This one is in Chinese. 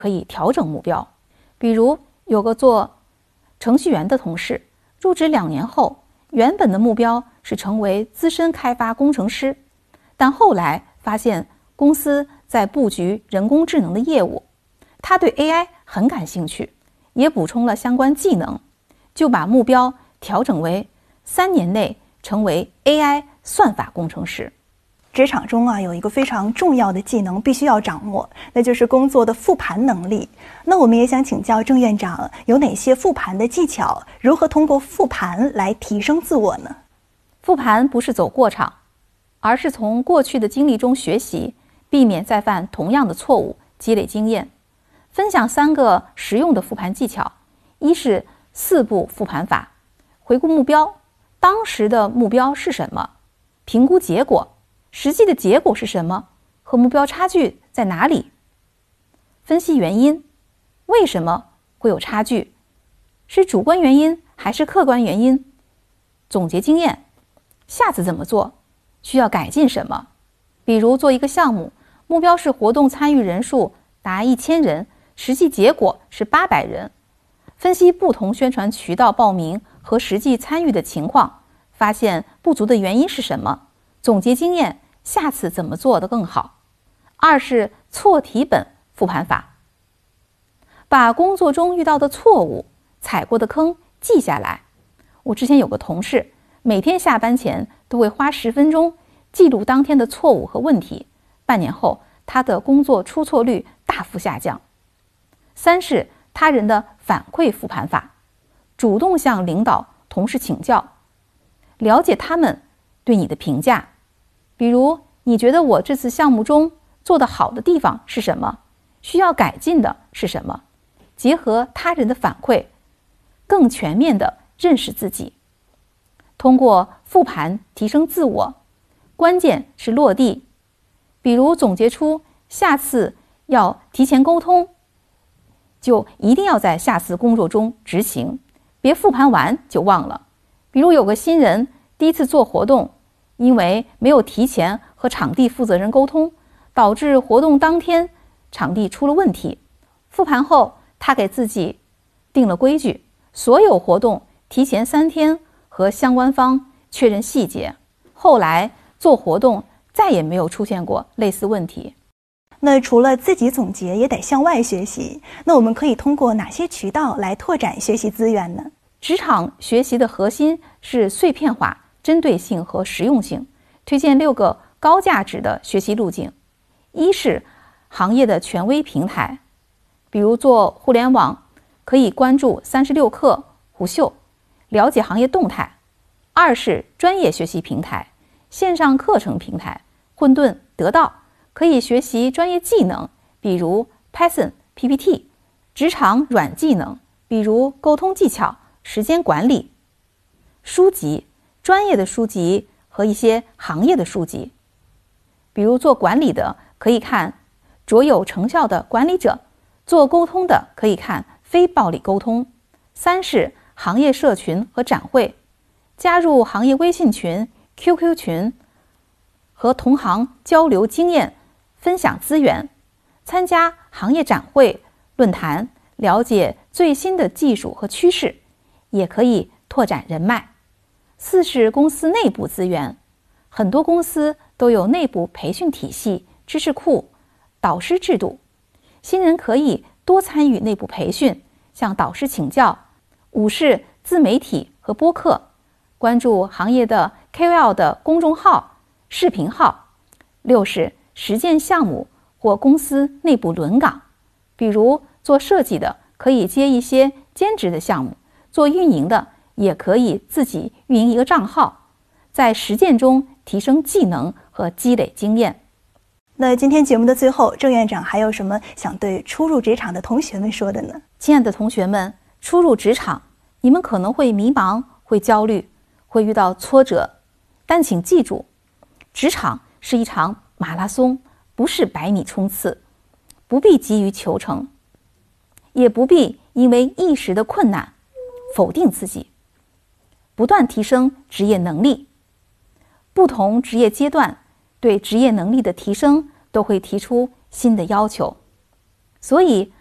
可以调整目标。比如有个做程序员的同事，入职2年后，原本的目标是成为资深开发工程师，但后来发现公司在布局人工智能的业务，他对 AI 很感兴趣，也补充了相关技能，就把目标调整为3年内成为 AI 算法工程师。 职场中有一个非常重要的技能必须要掌握，那就是工作的复盘能力。那我们也想请教郑院长，有哪些复盘的技巧？如何通过复盘来提升自我呢？ 复盘不是走过场，而是从过去的经历中学习，避免再犯同样的错误，积累经验。分享3个实用的复盘技巧。一是4步复盘法，回顾目标，当时的目标是什么？评估结果，实际的结果是什么？和目标差距在哪里？分析原因，为什么会有差距？是主观原因还是客观原因？总结经验，下次怎么做？需要改进什么？比如做一个项目，目标是活动参与人数达1000人，实际结果是800人。分析不同宣传渠道报名和实际参与的情况，发现不足的原因是什么？总结经验，下次怎么做得更好？二是错题本复盘法，把工作中遇到的错误、踩过的坑记下来。我之前有个同事，每天下班前都会花10分钟记录当天的错误和问题，半年后他的工作出错率大幅下降。三是他人的反馈复盘法，主动向领导、同事请教，了解他们对你的评价。比如，你觉得我这次项目中做得好的地方是什么？需要改进的是什么？结合他人的反馈，更全面地认识自己。通过复盘提升自我，关键是落地。比如总结出下次要提前沟通，就一定要在下次工作中执行，别复盘完就忘了。比如有个新人第一次做活动，因为没有提前和场地负责人沟通，导致活动当天场地出了问题。复盘后，他给自己定了规矩，所有活动提前3天和相关方确认细节。后来做活动再也没有出现过类似问题。 那除了自己总结，也得向外学习。那我们可以通过哪些渠道来拓展学习资源呢？ 职场学习的核心是碎片化、针对性和实用性。推荐6个高价值的学习路径。一是行业的权威平台，比如做互联网，可以关注36氪、虎嗅，了解行业动态。二是专业学习平台，线上课程平台，混沌、得到，可以学习专业技能，比如 Python、PPT， 职场软技能，比如沟通技巧、时间管理。书籍，专业的书籍和一些行业的书籍，比如做管理的可以看卓有成效的管理者，做沟通的可以看非暴力沟通。三是行业社群和展会，加入行业微信群、QQ 群，和同行交流经验，分享资源，参加行业展会、论坛，了解最新的技术和趋势，也可以拓展人脉。四是公司内部资源，很多公司都有内部培训体系、知识库、导师制度，新人可以多参与内部培训，向导师请教。五是自媒体和播客，关注行业的 KOL 的公众号、视频号。六是实践项目或公司内部轮岗，比如做设计的可以接一些兼职的项目，做运营的也可以自己运营一个账号，在实践中提升技能和积累经验。 那今天节目的最后，郑院长还有什么想对初入职场的同学们说的呢？ 亲爱的同学们，初入职场，你们可能会迷茫，会焦虑，会遇到挫折，但请记住，职场是一场马拉松，不是100米冲刺，不必急于求成，也不必因为一时的困难否定自己，不断提升职业能力。不同职业阶段对职业能力的提升都会提出新的要求，所以